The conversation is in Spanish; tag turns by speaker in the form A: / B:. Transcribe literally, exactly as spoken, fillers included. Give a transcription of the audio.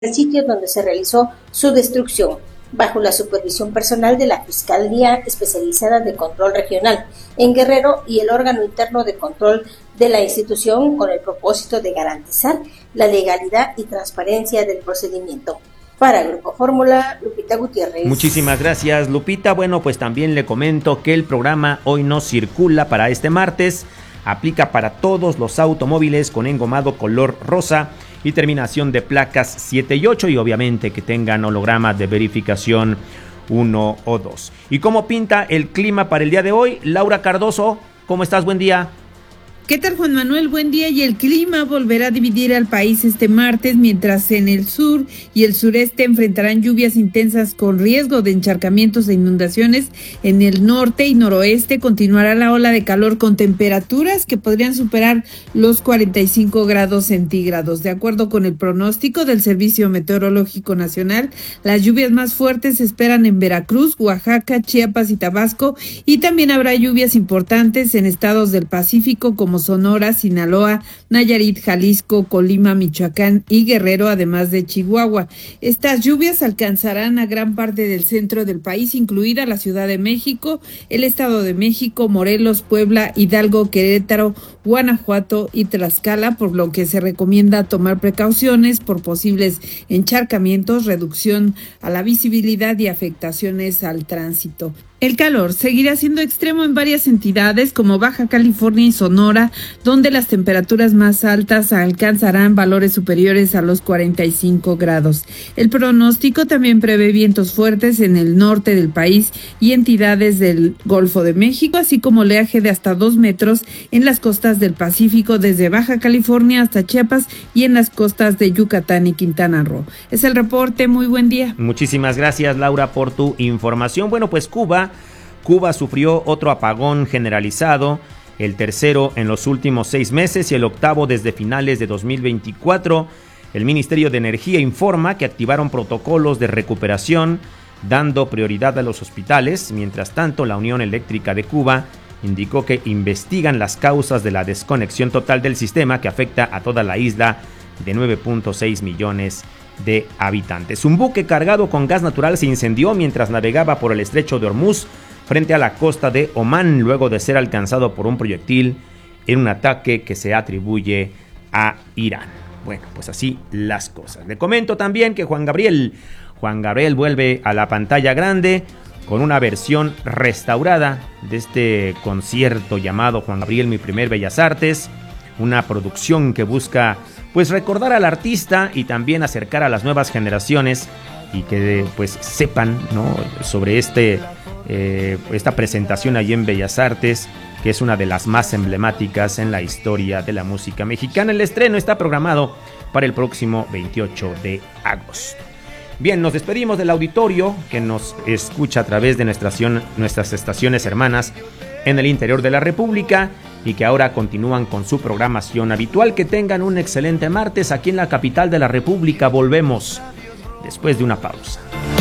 A: el sitio donde se realizó su destrucción, bajo la supervisión personal de la Fiscalía Especializada de Control Regional en Guerrero y el órgano interno de control de la institución, con el propósito de garantizar la legalidad y transparencia del procedimiento. Para Grupo Fórmula, Lupita Gutiérrez.
B: Muchísimas gracias, Lupita. Bueno, pues también le comento que el programa Hoy No Circula para este martes aplica para todos los automóviles con engomado color rosa y terminación de placas siete y ocho, y obviamente que tengan hologramas de verificación uno o dos. ¿Y cómo pinta el clima para el día de hoy? Laura Cardoso, ¿cómo estás? Buen día.
C: ¿Qué tal, Juan Manuel? Buen día. Y el clima volverá a dividir al país este martes, mientras en el sur y el sureste enfrentarán lluvias intensas con riesgo de encharcamientos e inundaciones. En el norte y noroeste continuará la ola de calor con temperaturas que podrían superar los cuarenta y cinco grados centígrados. De acuerdo con el pronóstico del Servicio Meteorológico Nacional, las lluvias más fuertes se esperan en Veracruz, Oaxaca, Chiapas y Tabasco, y también habrá lluvias importantes en estados del Pacífico como Sonora, Sinaloa, Nayarit, Jalisco, Colima, Michoacán y Guerrero, además de Chihuahua. Estas lluvias alcanzarán a gran parte del centro del país, incluida la Ciudad de México, el Estado de México, Morelos, Puebla, Hidalgo, Querétaro, Guanajuato y Tlaxcala, por lo que se recomienda tomar precauciones por posibles encharcamientos, reducción a la visibilidad y afectaciones al tránsito. El calor seguirá siendo extremo en varias entidades como Baja California y Sonora, donde las temperaturas más altas alcanzarán valores superiores a los cuarenta y cinco grados. El pronóstico también prevé vientos fuertes en el norte del país y entidades del Golfo de México, así como oleaje de hasta dos metros en las costas del Pacífico, desde Baja California hasta Chiapas, y en las costas de Yucatán y Quintana Roo. Es el reporte. Muy buen día.
B: Muchísimas gracias, Laura, por tu información. Bueno, pues Cuba Cuba sufrió otro apagón generalizado, el tercero en los últimos seis meses y el octavo desde finales de dos mil veinticuatro. El Ministerio de Energía informa que activaron protocolos de recuperación, dando prioridad a los hospitales. Mientras tanto, la Unión Eléctrica de Cuba indicó que investigan las causas de la desconexión total del sistema que afecta a toda la isla de nueve punto seis millones de habitantes. Un buque cargado con gas natural se incendió mientras navegaba por el estrecho de Hormuz, frente a la costa de Omán, luego de ser alcanzado por un proyectil en un ataque que se atribuye a Irán. Bueno, pues así las cosas. Le comento también que Juan Gabriel, Juan Gabriel vuelve a la pantalla grande con una versión restaurada de este concierto llamado Juan Gabriel, mi primer Bellas Artes, una producción que busca pues recordar al artista y también acercar a las nuevas generaciones y que pues sepan, ¿no?, sobre este Eh, esta presentación allí en Bellas Artes, que es una de las más emblemáticas en la historia de la música mexicana. El estreno está programado para el próximo veintiocho de agosto. Bien, nos despedimos del auditorio que nos escucha a través de nuestra, nuestras estaciones hermanas en el interior de la República y que ahora continúan con su programación habitual. Que tengan un excelente martes aquí en la capital de la República. Volvemos después de una pausa.